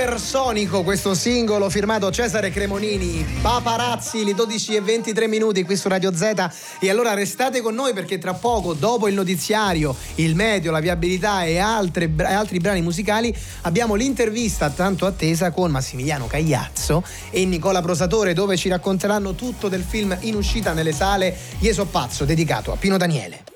Sonico, questo singolo firmato Cesare Cremonini, Paparazzi, le 12:23 qui su Radio Z. E allora restate con noi, perché tra poco, dopo il notiziario, il meteo, la viabilità e altri brani musicali, abbiamo l'intervista tanto attesa con Massimiliano Cagliazzo e Nicola Prosatore, dove ci racconteranno tutto del film in uscita nelle sale Io so pazzo, dedicato a Pino Daniele.